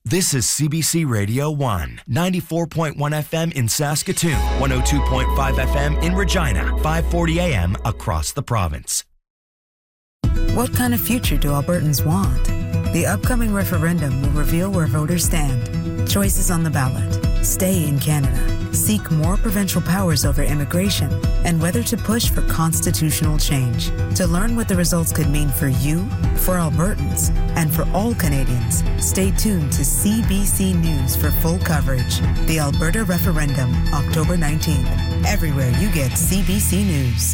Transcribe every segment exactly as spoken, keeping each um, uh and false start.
This is C B C Radio one, ninety-four point one F M in Saskatoon, one oh two point five F M in Regina, five forty A M across the province. What kind of future do Albertans want? The upcoming referendum will reveal where voters stand. Choices on the ballot. Stay in Canada. Seek more provincial powers over immigration, and whether to push for constitutional change. To learn what the results could mean for you, for Albertans, and for all Canadians, stay tuned to C B C News for full coverage. The Alberta Referendum, October nineteenth. Everywhere you get C B C News.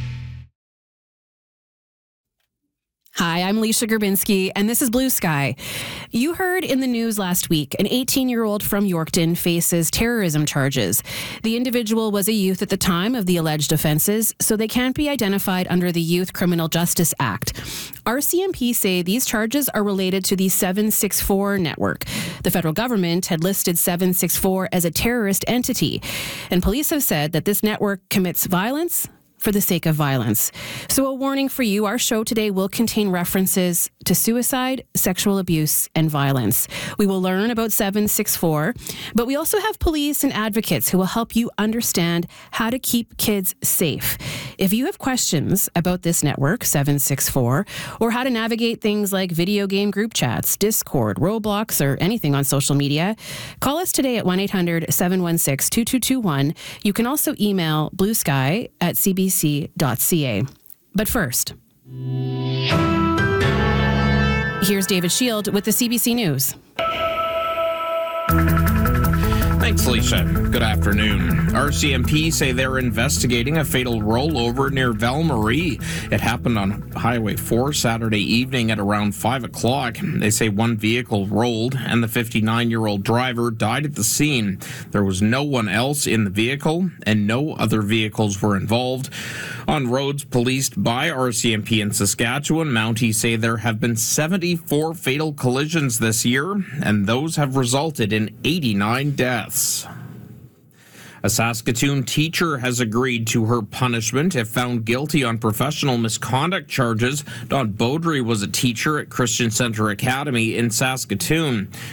Hi, I'm Alicia Gerbinski, and this is Blue Sky. You heard in the news last week, an eighteen-year-old from Yorkton faces terrorism charges. The individual was a youth at the time of the alleged offences, so they can't be identified under the Youth Criminal Justice Act. R C M P say these charges are related to the seven six four network. The federal government had listed seven six four as a terrorist entity, and police have said that this network commits violence for the sake of violence. So a warning for you, our show today will contain references to suicide, sexual abuse, and violence. We will learn about seven six four, but we also have police and advocates who will help you understand how to keep kids safe. If you have questions about this network, seven six four, or how to navigate things like video game group chats, Discord, Roblox, or anything on social media, call us today at one eight hundred seven one six two two two one. You can also email bluesky at c b c dot c a. But first, here's David Shield with the C B C News. Thanks, Lisa. Good afternoon. R C M P say they're investigating a fatal rollover near Val Marie. It happened on Highway four Saturday evening at around five o'clock. They say one vehicle rolled and the fifty-nine-year-old driver died at the scene. There was no one else in the vehicle and no other vehicles were involved. On roads policed by R C M P in Saskatchewan, Mounties say there have been seventy-four fatal collisions this year, and those have resulted in eighty-nine deaths. A Saskatoon teacher has agreed to her punishment if found guilty on professional misconduct charges. Dawn Beaudry was a teacher at Christian Centre Academy in Saskatoon.